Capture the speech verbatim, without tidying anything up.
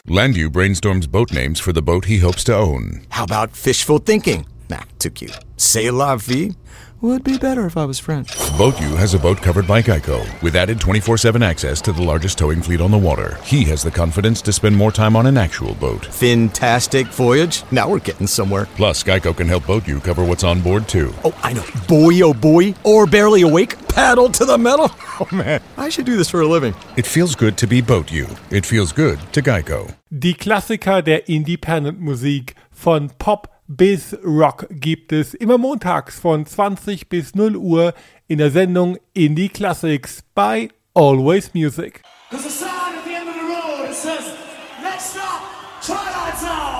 Landu brainstorms boat names for the boat he hopes to own. How about fishful thinking? Nah, too cute. C'est la vie? Would be better if I was French. BoatU has a boat covered by Geico, with added twenty-four seven access to the largest towing fleet on the water. He has the confidence to spend more time on an actual boat. Fantastic voyage. Now we're getting somewhere. Plus, Geico can help BoatU cover what's on board, too. Oh, I know. Boy, oh boy. Or barely awake. Paddle to the metal. Oh, man. I should do this for a living. It feels good to be BoatU. It feels good to Geico. Die Klassiker der Independent-Musik von Pop bis Rock gibt es immer montags von zwanzig bis null Uhr in der Sendung Indie Classics bei Always Music. There's a sign at the end of the road that says, next stop, try